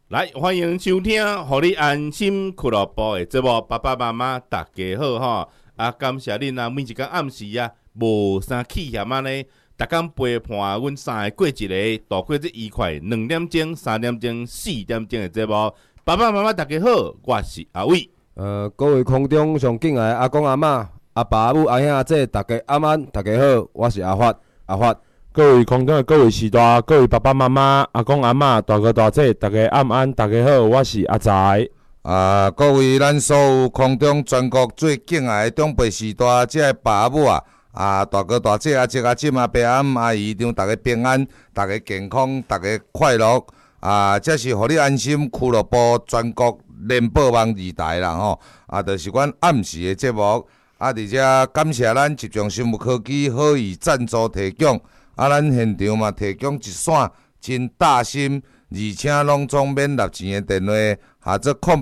来，欢迎收听，互你安心俱乐部的节目。爸爸妈妈，大家好哈！感谢恁每一天暗时无啥气嫌呢，逐天陪伴阮三个过一个，度过这愉快2点钟、3点钟、4点钟的节目。爸爸妈妈，大家好，我是阿伟。 各位空中上敬爱的阿公阿嬷、阿爸阿母、阿兄阿姐，大家晚安，大家好，我是阿发。 各位空中的各位时代，各位爸爸妈妈、阿公阿嬷、大哥大姐，大家晚安，大家好，我是阿财。 各位咱所有空中全国最敬爱的长辈时代，即个爸母大哥大姐、阿叔阿婶、阿伯阿姆、阿姨，让大家平安，大家健康，大家快乐。这是互你安心俱乐部全国联播网2台啦吼。就是阮暗时的节目。而且感谢咱集中生物科技好意赞助提供。咱现场嘛提供一线真大心，而且拢总免纳钱的电话，下做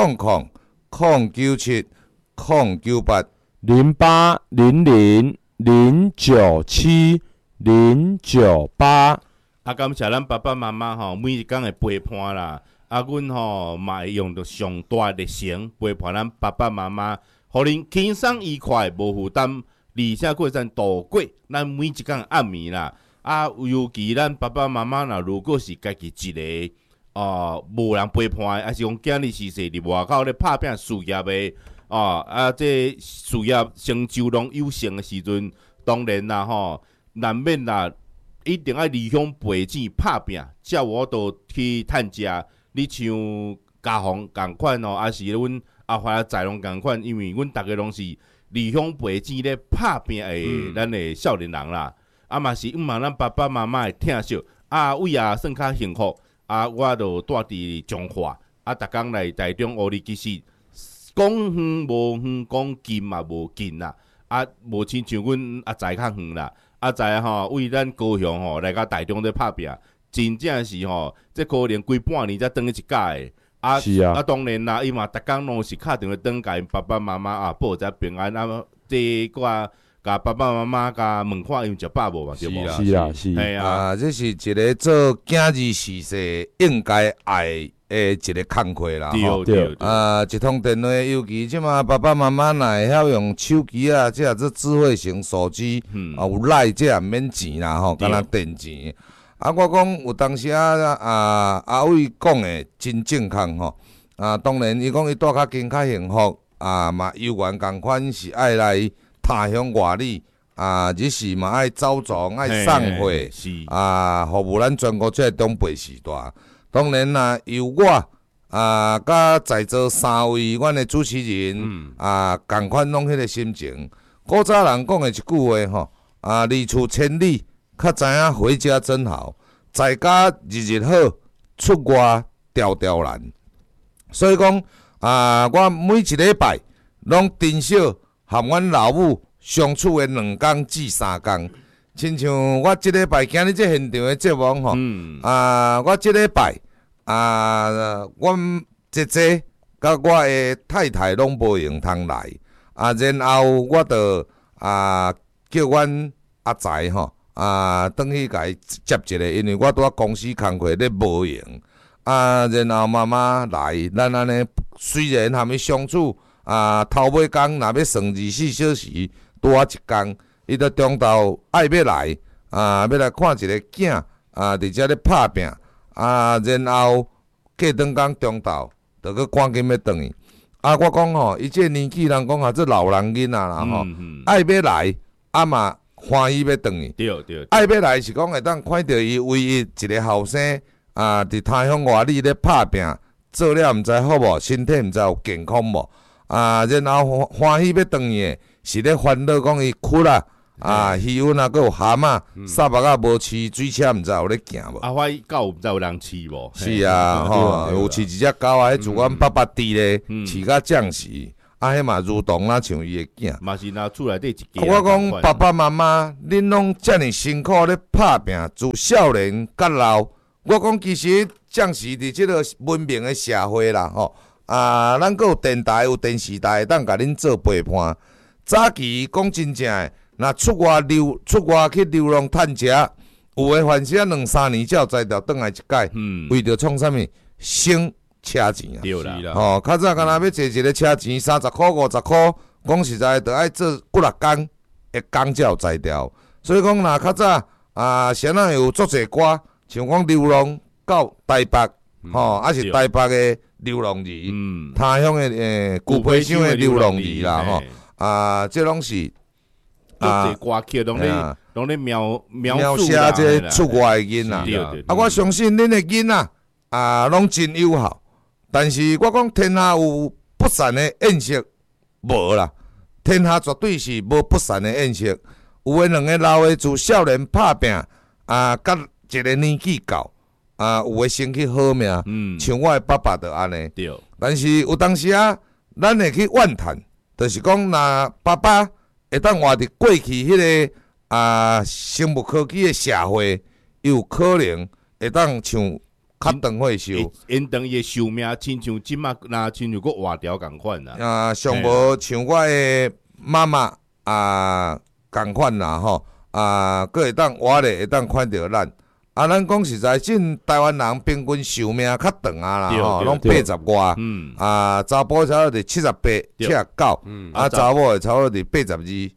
08000970970998。 感谢咱爸爸妈妈每一天的陪伴啦。阮嘛会用着上大的热诚陪伴咱爸爸妈妈，互恁轻松愉快，无负担。而且过咱度过咱每一天暗暝啦，尤其咱爸爸妈妈如果是家己一个无人陪伴，还是讲囝日时势伫外口咧拍拼事业的这事业成就拢有成的时阵，当然啦难免啦，一定要离乡背井拍拼，才有法度去趁食。你像家父共款还是阮阿华仔拢共款，因为阮逐个拢是离乡背井咧拍拼的咱的少年人啦，嘛是咱爸爸妈妈的疼惜。伟算较幸福，我就住伫彰化，逐工来台中学哩，其实讲远无远，讲近嘛无近啦，无亲像阮阿财较远啦，阿财为咱高雄来到台中咧拍拼，真正是这可能规半年才转去一届的。 是啊， 当然啦，伊嘛逐工拢是敲电话转甲因爸爸妈妈报一下平安这个甲爸爸妈妈甲问看因食饱无嘛，对无？ 是啊，是。 这是一个做囝儿时势应该爱的一个工课啦。 对。 一通电话，尤其即马爸爸妈妈若会晓用手机这做智慧型手机，有赖这也免钱啦敢若电钱。我讲有当时阿伟讲的真正确当然伊讲伊住较近较幸福嘛有缘共款是爱来他乡外里日时嘛爱走庄爱送货服务咱全国这个长辈时代。当然啦，由我甲在座3位阮的主持人共款拢迄个心情。古早人讲的一句话离厝千里。较知影回家真好，在家日日好，出外条条难。所以讲我每一礼拜拢至少和阮老母相处的2天至3天。亲像我即礼拜今日这现场的节目我即礼拜阮姐姐甲我的太太拢无用通来然后我就叫阮阿财转去甲伊接一个，因为我伫公司工课咧无闲然后妈妈来，咱安尼虽然含伊相处头尾工若要算24小时，拄一工，伊就中昼爱要来要来看一个囝伫遮咧拍拼然后过顿工中昼就去赶紧要转去我讲伊这个年纪人讲这老人囡仔啦爱要来嘛。欢喜要转去， 对， 爱要来是讲会当看到伊唯一一个后生伫他乡外里咧拍拼，做了毋知好无，身体毋知有健康无然后欢喜要转去的，是咧烦恼讲伊哭啦鱼温佫有蛤蟆，沙目无饲，水车毋知有咧行无。 我狗毋知有人饲无？ 是有饲一只狗迄自阮爸爸伫咧，饲甲将士。迄嘛如同像伊的囝， 嘛是厝内底一家。 我讲爸爸妈妈，恁拢遮尔辛苦咧拍拼，自少年到老。我讲其实将是伫即个文明的社会啦，咱阁有电台有电视台，当甲恁做陪伴。早期讲真正的，若出外去流浪趁食，有诶凡是2、3年才有才调转来一届，为着创啥物？ 省车钱啊。 对啦， 吼，较早敢若要坐一个车钱30箍、50箍，讲实在，着爱做几6工，会工才有才调。所以讲，若较早先仔有足侪歌，像讲流浪到台北，吼，还是台北的流浪儿，他乡的古皮乡的流浪儿啦，吼，这拢是足侪歌曲拢咧描写这出外的囡仔。我相信恁的囡仔拢真友好，但是我讲天下有不善的宴席无啦，天下绝对是无不善的宴席。有诶两个老诶自少年拍拼甲一个年纪到有诶生去好命，像我诶爸爸就安尼。但是有当时咱会去怨叹，就是讲若爸爸会当活伫过去迄个生物科技诶社会，伊有可能会当像较长岁寿， 因等伊诶寿命，亲像即马亲像佫活条共款啦。 上无像我诶妈妈共款啦吼，佫会当活咧，会当看着咱。咱讲实在，咱台湾人平均寿命较长啦吼，拢80外。查甫差不多78、79，查某诶差不多82、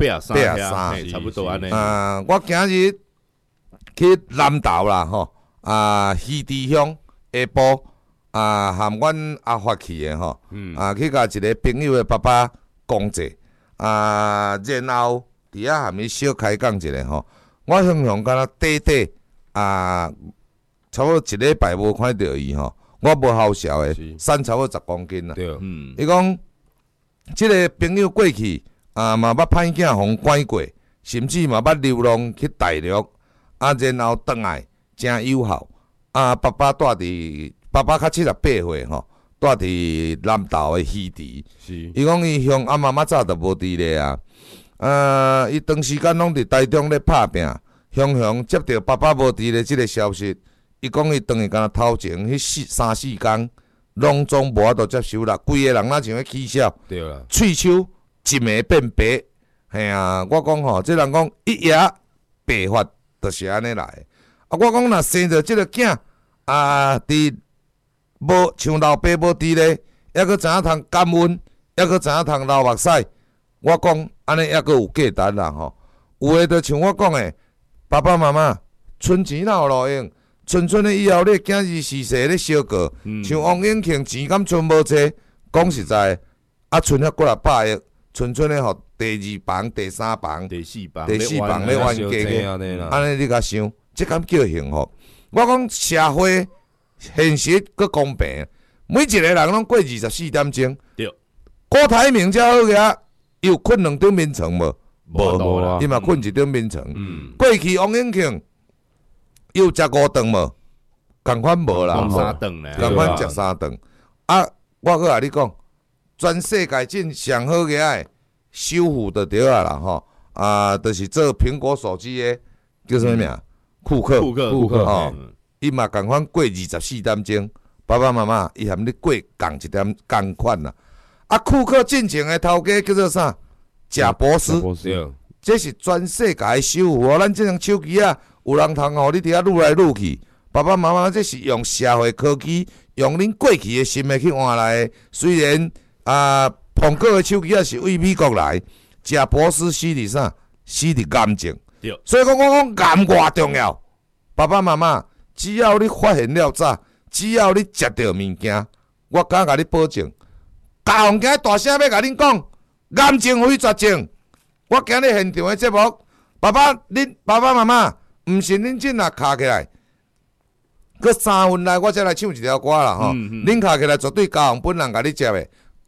83，差不多安尼。 我今日去南投啦吼，鱼池乡下晡，含阮阿发去诶吼，去甲一个朋友诶爸爸讲者，然后。伫遐含伊小开讲一下吼，我常常敢若短差不多一礼拜无看到伊吼，我无好笑诶，瘦差不多10公斤啦。伊讲，即个朋友过去嘛捌歹囝互拐过，甚至嘛捌流浪去大陆，然后转来真友好。爸爸住伫爸爸较78岁吼，住伫南投诶鱼池。伊讲伊乡妈妈早就无伫咧啊。伊长时间拢伫台中咧拍拼，常接到爸爸无伫咧即个消息，伊讲伊当去敢若头前迄3、4工，拢总无法度接受啦，规个人若像咧起笑，喙鬚一暝变白，嘿我讲吼，即人讲一夜白发，就是安尼来。我讲若生着即个囝，伫无像老爸无伫咧，还佫知影通感恩，还佫知影通流目屎。我讲安尼还佫有价值啦吼，有诶就像我讲诶，爸爸妈妈存钱哪有路用？存诶以后，你囝儿逝世咧烧过，像王永庆钱敢存无济？讲实在，存遐几600亿，存咧互第2房、第3房、 第4房咧冤家嘅，安尼你甲想，即敢叫幸福？我讲社会现实佮公平，每一个人拢过24点钟。 对， 郭台铭遮好个。伊有困2张眠床无？ 无， 伊嘛困1张眠床。过去王永庆伊有食5顿无？共款无啦，共款食3顿。我搁甲你讲，全世界真上好个修复就对啦吼。就是做苹果手机的叫什么名？库克吼，伊嘛共款过24点钟。爸爸妈妈伊含你过共1点共款啦。库克进前的头家叫做啥？贾博士，这是全世界的修复。咱这种手机有人通互你伫遐愈来愈去。爸爸妈妈，这是用社会科技，用恁过去的心去换来的。虽然苹果的手机是为美国来，贾博士死伫啥？死伫癌症。所以讲，我讲癌偌重要。爸爸妈妈，只要你发现了早，只要你食到物件，我敢甲你保证。大行家大声要甲恁讲，癌症非绝症。我今日现场的节目，恁爸爸妈妈，毋是恁真卡起来，佮3分内我才来唱一条歌啦吼。恁卡起来绝对交行本人甲你接的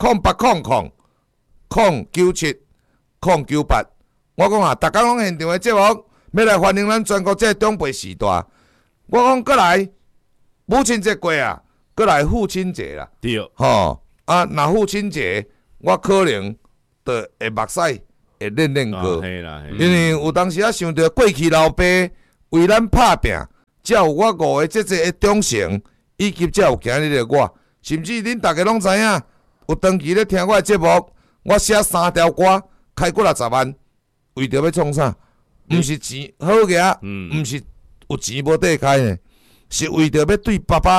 ，0800-097-098。我讲逐工拢现场的节目，要来欢迎咱全国这长辈时代。我讲过来，母亲节过过来父亲节啦。 对， 吼。若父亲节，我可能就会目屎会练过，因为有当时想到过去老爸为咱拍拼，才有我5个这的忠诚，以及才有今日的我。甚至恁大家拢知影，有长期咧听我的节目，我写3条歌，开几60万，为着要创啥？毋是钱好个，毋是有钱无地开呢，是为着要对爸爸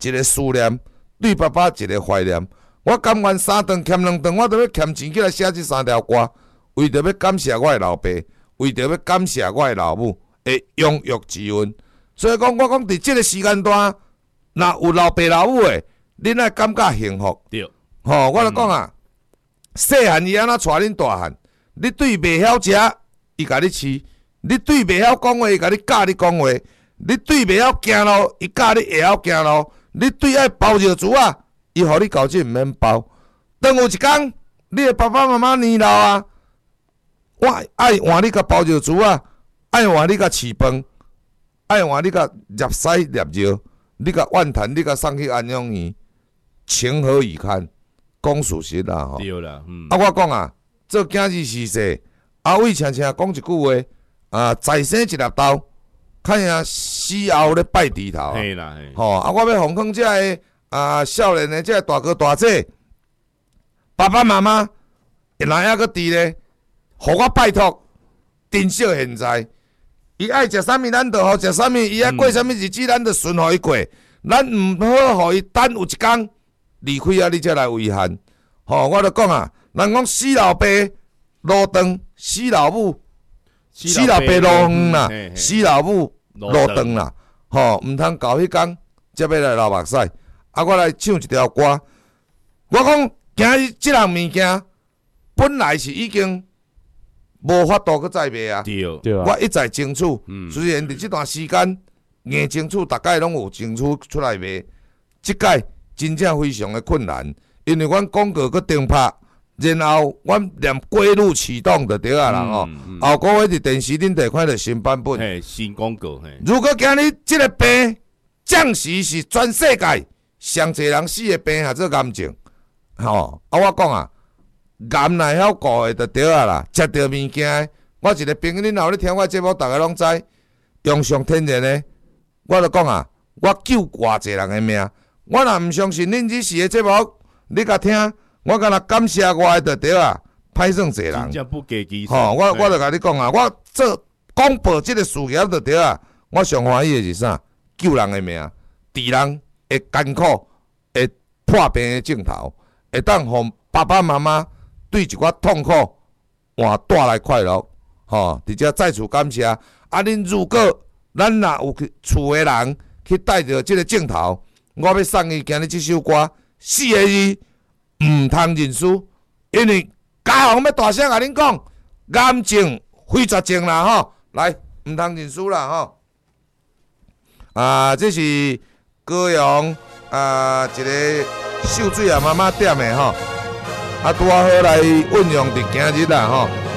一个思念，对爸爸一个怀念。我甘愿3顿欠2顿，我都要欠钱起来写这3条歌，为着要感谢我的老爸，为着要感谢我的老母的养育之恩。所以讲，我讲伫即个时间段，若有老爸老母的，恁爱感觉幸福。 对， 吼，我就讲啊，细汉伊安怎带恁大汉？你对袂晓食，伊甲你饲；你对袂晓讲话，伊甲你教你讲话；你对袂晓行路，伊教你会晓行路；你对爱包尿珠啊，伊互你交钱毋免包。当有一天，你的爸爸妈妈年老啊，我爱换你甲包尿珠啊，爱换你甲饲饭，爱换你甲入屎入尿，你甲怨叹，你甲送去安养院，情何以堪？讲事实啦，吼。 对啦， 啊，我讲啊，做囝儿时势，阿伟常常讲一句话，啊，再生一粒豆，看下死后咧拜地头。 嘿啦，嘿， 吼，啊，我要奉劝这个少年的这个大哥大姐，爸爸妈妈，若还阁伫咧，互我拜托，珍惜现在。伊爱食啥物，咱就互食啥物；伊爱过啥物日子，咱就顺互伊过。咱毋好互伊等有一天离开啊，你才来遗憾。吼，我就讲啊，人讲死老爸路长，死老母，死老爸路远啦，死老母路长啦。吼，毋通到迄天才要来流目屎。啊，我来唱一条歌。我讲，今日即项物件本来是已经无法度去再卖啊。 对， 对啊， 我一再争取，虽然伫即段时间硬争取，逐届拢有争取出来卖，即届真正非常的困难，因为阮广告佮停拍，然后阮连过路启动就对啊啦吼。后个月伫电视顶摕看到新版本。 嘿，新广告，嘿， 如果今日即个病暂时是全世界上侪人死的病，或者癌症，吼，啊我讲啊，癌若晓顾的就对啊啦，食着物件，我一个朋友，恁若有咧听我节目，逐个拢知，用上天然的，我就讲啊，我救偌济人的命。我若毋相信恁这时的节目，你甲听，我敢若感谢我的就对啊，歹算济人。 真正不计其数。 吼，我就甲你讲啊，我做广播即个事业就对啊，我上欢喜的是啥？救人的命，治人会艰苦，会破病的镜头，会当互爸爸妈妈对一寡痛苦换带来快乐。吼，伫遮再次感谢。啊，恁如果咱若有去厝的人去带着即个镜头，我要送伊今日即首歌4个字，毋通认输，因为家父要大声甲恁讲，癌症非绝症啦吼，来毋通认输啦吼。这是高雄一个秀水啊妈妈店的吼，拄好来运用伫今日啦吼。